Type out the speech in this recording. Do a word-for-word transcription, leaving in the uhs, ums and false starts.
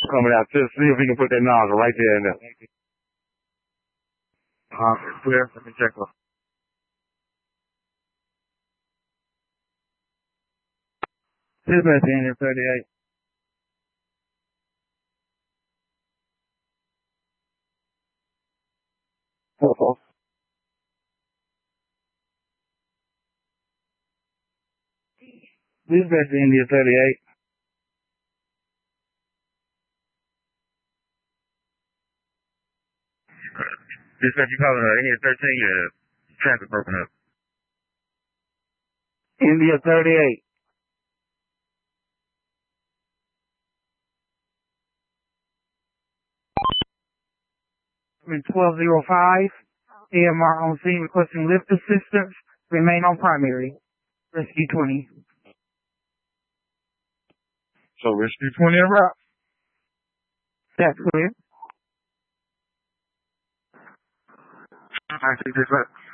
coming out. Just see if we can put that nozzle right there in there. Uh, clear. Let me check. Dispatch India thirty-eight. Uh-oh. Dispatch India thirty-eight. Dispatch, you calling her India thirteen? Yeah, traffic broken up. India thirty-eight. twelve oh five. A M R on scene requesting lift assistance. Remain on primary. Rescue twenty. So Rescue twenty en route? That's clear. I see this up.